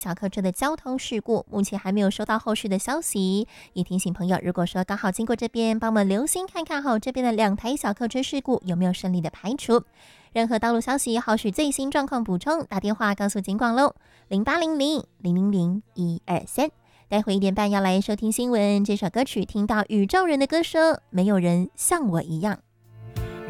小客车的交通事故，目前还没有收到后续的消息。也提醒朋友，如果说刚好经过这边，帮我们留心看看这边的2台小客车事故有没有顺利的排除。任何道路消息，好许最新状况补充，打电话告诉警广喽，0800-000-123。待会1点半要来收听新闻，这首歌曲听到宇宙人的歌声，没有人像我一样。